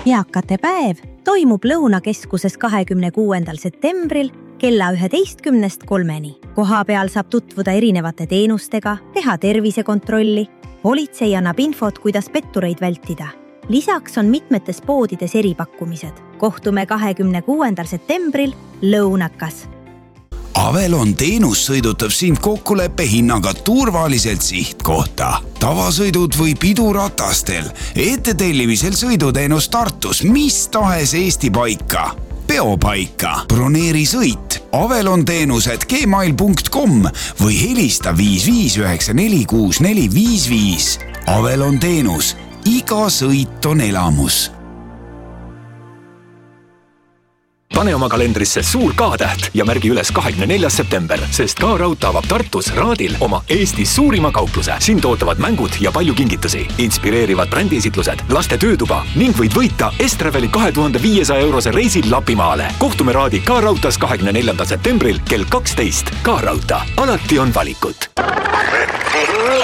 Eakate päev toimub Lõunakeskuses 26. septembril kella 11:03. Kohapeal saab tutvuda erinevate teenustega, teha tervisekontrolli. Politsei annab infot, kuidas pettureid vältida. Lisaks on mitmetes poodides eripakkumised. Kohtume 26. septembril Lõunakas. Avelon teenus sõidutab sind kokkuleppe hinnaga turvaliselt sihtkohta. Tavasõidud või piduratastel, ettetellimisel sõiduteenus Tartus, mis tahes Eesti paika, peopaika. Broneeri sõit avelonteenused@gmail.com või helista 55946455. Avelon teenus, iga sõit on elamus. Pane oma kalendrisse suur K-täht ja märgi üles 24. september, sest K-Raud avab Tartus Raadil oma Eesti suurima kaupluse. Siin tootavad mängud ja palju kingitusi, inspireerivad brändiesitlused, laste töötuba ning võid võita Estraveli 2500 eurose reisil Lapimaale. Kohtume Raadi K-Rautas 24. septembril kell 12. K-Rauta. Alati on valikut.